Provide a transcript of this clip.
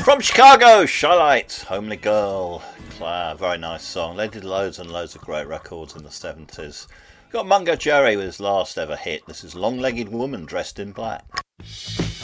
From Chicago, Shylight, Homely Girl, Claire, very nice song. They did loads and loads of great records in the 70s. We've got Mungo Jerry with his last ever hit. This is Long Legged Woman Dressed in Black.